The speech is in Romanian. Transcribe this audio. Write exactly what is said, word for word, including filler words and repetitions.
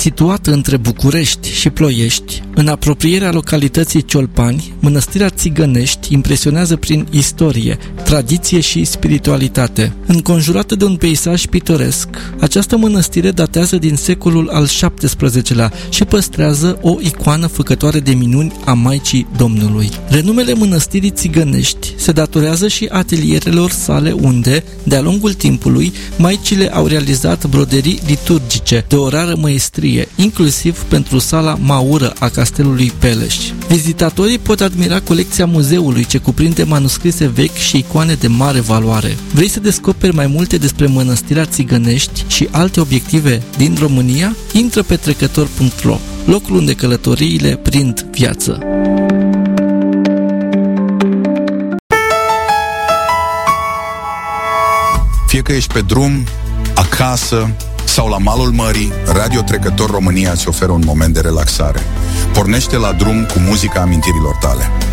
Situată între București și Ploiești, în apropierea localității Ciolpani, mănăstirea Țigănești impresionează prin istorie, tradiție și spiritualitate. Înconjurată de un peisaj pitoresc, această mănăstire datează din secolul al șaptesprezecelea și păstrează o icoană făcătoare de minuni a Maicii Domnului. Renumele mănăstirii Țigănești se datorează și atelierelor sale unde, de-a lungul timpului, maicile au realizat broderii liturgice de o rară măestrie, inclusiv pentru sala Maură a Castelului Peleș. Vizitatorii pot admira colecția muzeului, ce cuprinde manuscrise vechi și icoane de mare valoare. Vrei să descoperi mai multe despre mănăstirea Țigănești și alte obiective din România? Intră pe trecător punct ro, locul unde călătoriile prind viață. Fie că ești pe drum, acasă sau la malul mării, Radio Trecător România îți oferă un moment de relaxare. Pornește la drum cu muzica amintirilor tale.